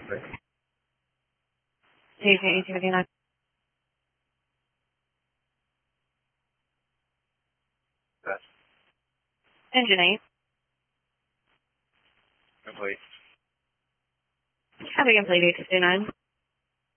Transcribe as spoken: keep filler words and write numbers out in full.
Okay. Agent eighteen fifty-nine. That's Engine eight. complete. Have a complete eight fifty-nine.